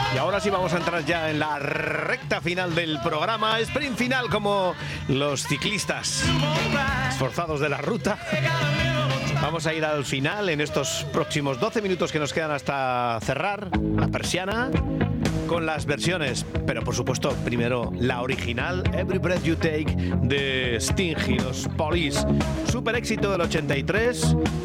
Y ahora sí vamos a entrar ya en la recta final del programa, sprint final como los ciclistas esforzados de la ruta. Vamos a ir al final en estos próximos 12 minutos que nos quedan hasta cerrar la persiana con las versiones, pero por supuesto primero la original Every Breath You Take de Sting y los Police. Super éxito del 83,